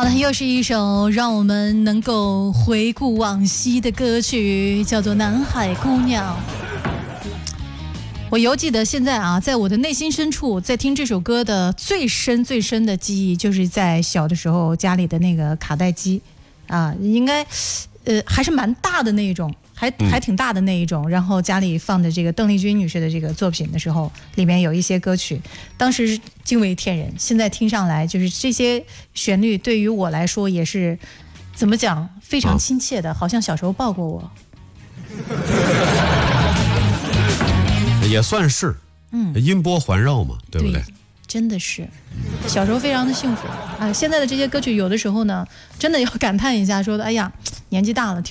好了，又是一首让我们能够回顾往昔的歌曲，叫做《南海姑娘》。我犹记得现在啊，在我的内心深处，在听这首歌的最深的记忆，就是在小的时候家里的那个卡带机啊，应该还是蛮大的那一种，还挺大的那一种。然后家里放着这个邓丽君女士的这个作品的时候，里面有一些歌曲，当时惊为天人。现在听上来，就是这些旋律对于我来说也是怎么讲，非常亲切的，好像小时候抱过我。 也算是，音波环绕嘛，对不对？ 真的是，小时候非常的幸福啊！现在的这些歌曲，有的时候呢，真的要感叹一下，说的，哎呀，年纪大了。